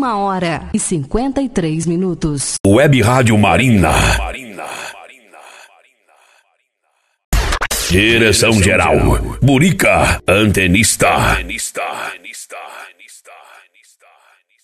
1h53. Web Rádio Marina. Direção geral, Burica, antenista.